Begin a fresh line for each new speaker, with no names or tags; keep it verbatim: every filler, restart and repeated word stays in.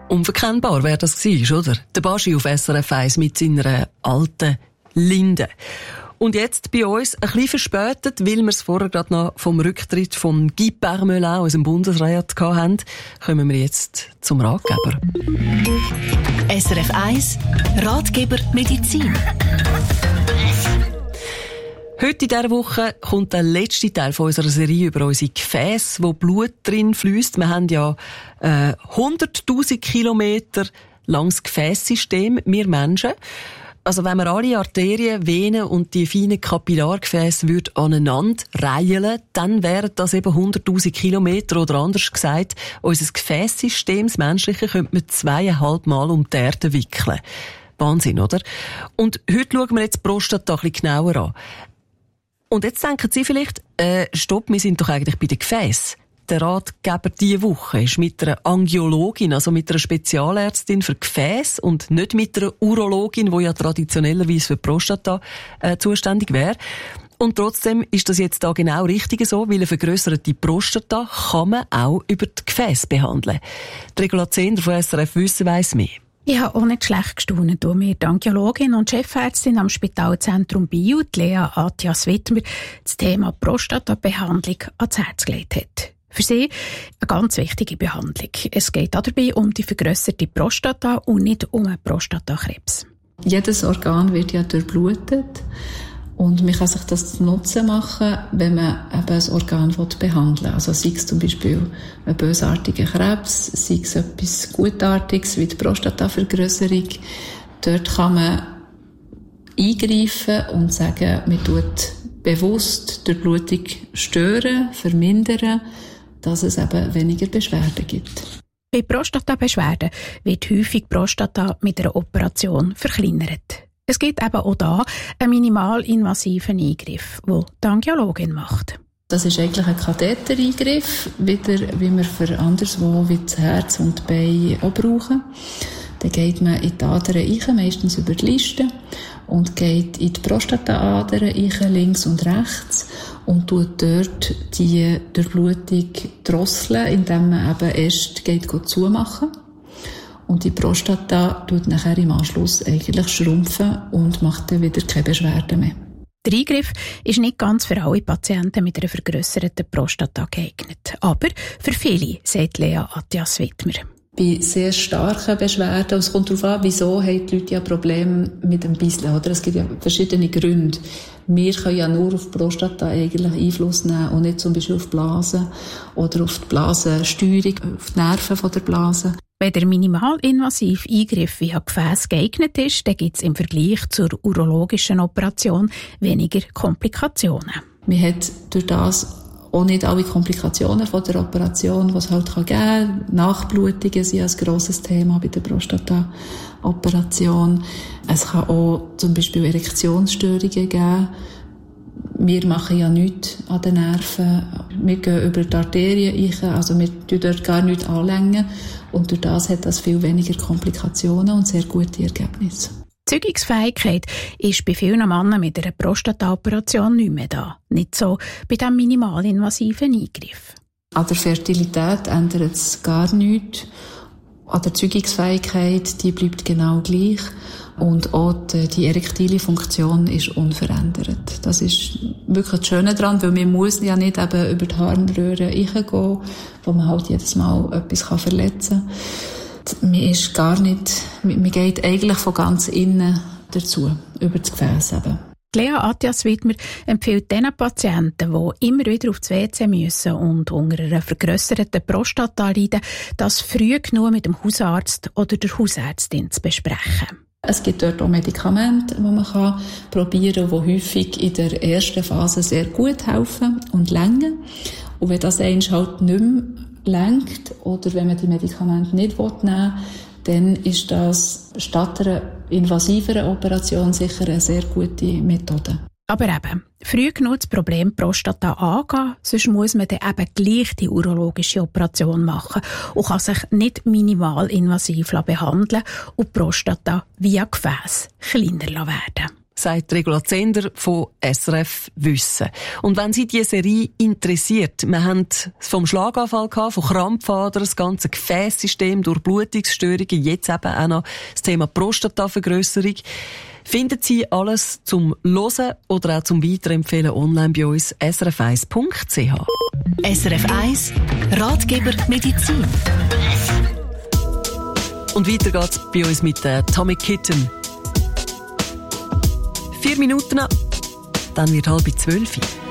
Unverkennbar wäre das gewesen, oder? Der Baschi auf S R F eins mit seiner alten Linde. Und jetzt bei uns, ein bisschen verspätet, weil wir es vorher gerade noch vom Rücktritt von Guy Parmelin aus dem Bundesrat hatten, kommen wir jetzt zum Ratgeber.
S R F eins Ratgeber Medizin.
Heute in dieser Woche kommt der letzte Teil von unserer Serie über unsere Gefäße, wo Blut drin fließt. Wir haben ja äh, hunderttausend Kilometer langes Gefäßsystem, wir Menschen. Also wenn man alle Arterien, Venen und die feinen Kapillargefäße würde aneinander reihen, dann wären das eben hunderttausend Kilometer, oder anders gesagt, unser Gefäßsystem, das menschliche, könnte man zweieinhalb Mal um die Erde wickeln. Wahnsinn, oder? Und heute schauen wir jetzt die Prostata ein bisschen genauer an. Und jetzt denken Sie vielleicht, äh, stopp, wir sind doch eigentlich bei den Gefäßen. Der Ratgeber diese Woche ist mit einer Angiologin, also mit einer Spezialärztin für Gefäße und nicht mit einer Urologin, die ja traditionellerweise für die Prostata äh, zuständig wäre. Und trotzdem ist das jetzt da genau richtig so, weil eine vergrösserte Prostata kann man auch über die Gefäße behandeln. Die Regula Zehnder von S R F Wissen weiss mehr.
Ich habe auch nicht schlecht gestaunt, als mir die Angiologin und Chefärztin am Spitalzentrum Biel, Lea Attias-Wittmer, das Thema Prostatabehandlung ans Herz gelegt hat. Für sie eine ganz wichtige Behandlung. Es geht dabei um die vergrösserte Prostata und nicht um einen Prostatakrebs.
Jedes Organ wird ja durchblutet. Und man kann sich das zu Nutzen machen, wenn man eben ein Organ behandeln will. Also sei es zum Beispiel ein bösartiger Krebs, sei es etwas Gutartiges wie die Prostatavergrösserung. Dort kann man eingreifen und sagen, man tut bewusst die Blutung stören, vermindern, dass es eben weniger Beschwerden gibt.
Bei Prostatabeschwerden wird häufig die Prostata mit einer Operation verkleinert. Es gibt eben auch da einen minimalinvasiven Eingriff, den die Angiologin macht.
Das ist eigentlich ein Kathetereingriff, wieder wie wir für anderswo wie das Herz und die Beine auch brauchen. Dann geht man in die Adern rein, meistens über die Liste, und geht in die Prostataadern rein, links und rechts, und tut dort die Durchblutung drosseln, indem man eben erst geht zumachen. Und die Prostata tut nachher im Anschluss eigentlich schrumpfen und macht dann wieder keine Beschwerden mehr.
Der Eingriff ist nicht ganz für alle Patienten mit einer vergrösserten Prostata geeignet. Aber für viele, sagt Lea Attias-Wittmer.
Bei sehr starken Beschwerden, es kommt darauf an, wieso haben die Leute ja Probleme mit dem Bisseln, oder? Es gibt ja verschiedene Gründe. Wir können ja nur auf die Prostata eigentlich Einfluss nehmen und nicht zum Beispiel auf die Blase oder auf die Blasensteuerung, auf die Nerven von der Blase.
Wenn der minimalinvasive Eingriff via Gefäß geeignet ist, dann gibt es im Vergleich zur urologischen Operation weniger Komplikationen.
Man hat durch das auch nicht alle Komplikationen von der Operation, die es halt geben kann. Nachblutungen sind ein grosses Thema bei der Prostata-Operation. Es kann auch zum Beispiel Erektionsstörungen geben. Wir machen ja nichts an den Nerven. Wir gehen über die Arterien rein, also wir tun dort gar nichts anlängen. Und durch das hat das viel weniger Komplikationen und sehr gute Ergebnisse.
Die Zeugungsfähigkeit ist bei vielen Männern mit einer Prostata-Operation nicht mehr da. Nicht so bei diesem minimalinvasiven Eingriff.
An der Fertilität ändert es gar nichts. An der Zeugungsfähigkeit, die bleibt genau gleich. Und auch die, die erektile Funktion ist unverändert. Das ist wirklich das Schöne daran, weil man muss ja nicht eben über die Harnröhre reingehen, wo man halt jedes Mal etwas verletzen kann. Man ist gar nicht, man geht eigentlich von ganz innen dazu, über das Gefäß eben.
Lea Attias-Wittmer empfiehlt den Patienten, die immer wieder auf das W C müssen und unter einer vergrösserten Prostata leiden, das früh genug mit dem Hausarzt oder der Hausärztin zu besprechen.
Es gibt dort auch Medikamente, die man kann probieren kann, die häufig in der ersten Phase sehr gut helfen und länger. Und wenn das einmal halt nicht mehr lenkt oder wenn man die Medikamente nicht nehmen will, dann ist das statt einer invasiveren Operation sicher eine sehr gute Methode.
Aber eben, früh genug das Problem Prostata angehen, sonst muss man dann eben gleich die urologische Operation machen und kann sich nicht minimalinvasiv behandeln und die Prostata via Gefäß kleiner werden.
sagt Regula Zender von S R F Wissen. Und wenn Sie diese Serie interessiert, wir haben vom Schlaganfall gehabt, von Krampfadern, das ganze Gefäßsystem, Durchblutungsstörungen, jetzt eben auch noch das Thema Prostatavergrösserung. Finden Sie alles zum Hören oder auch zum Weiterempfehlen online bei uns s r f eins punkt c h.
S R F eins Ratgeber Medizin.
Und weiter geht's bei uns mit äh, Tommy Kitten. Vier Minuten, dann wird halb zwölf.